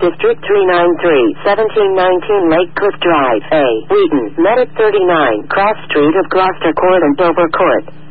District 393, 1719 Lake Cliff Drive, A. Wheaton, Medic 39, Cross Street of Gloucester Court and Dover Court.